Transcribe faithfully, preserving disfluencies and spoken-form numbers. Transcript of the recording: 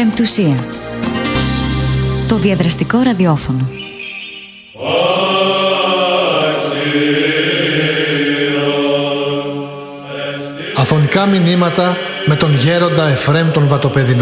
Πεμπτουσία. Το διαδραστικό ραδιόφωνο. Αφωνικά μηνύματα με τον γέροντα Εφραίμ τον Βατοπεδινό.